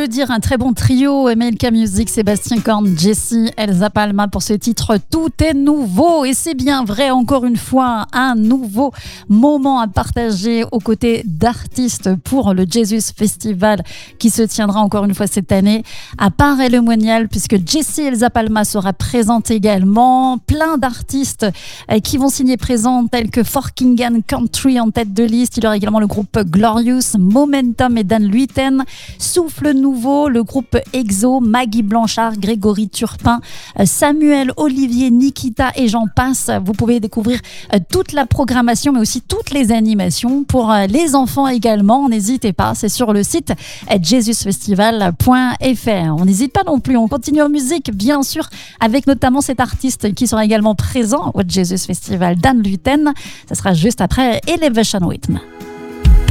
le dire, un très bon trio, MLK Music, Sébastien Korn, Jessie, Elsa Palma pour ce titre Tout est nouveau. Et c'est bien vrai, encore une fois, un nouveau moment à partager aux côtés d'artistes pour le Jesus Festival qui se tiendra encore une fois cette année à Paray-le-Monial, puisque Jessie Elsa Palma sera présente également. Plein d'artistes qui vont signer présents tels que Forkingan Country en tête de liste. Il y aura également le groupe Glorious, Momentum et Dan Luiten. Souffle Nouveau, le groupe EXO, Maggie Blanchard, Grégory Turpin, Samuel, Olivier, Nikita et j'en passe. Vous pouvez découvrir toute la programmation mais aussi toutes les animations pour les enfants également. N'hésitez pas, c'est sur le site jesusfestival.fr. On n'hésite pas non plus, on continue en musique bien sûr avec notamment cet artiste qui sera également présent au Jesus Festival, Dan Luiten. Ça sera juste après Elevation Rhythm.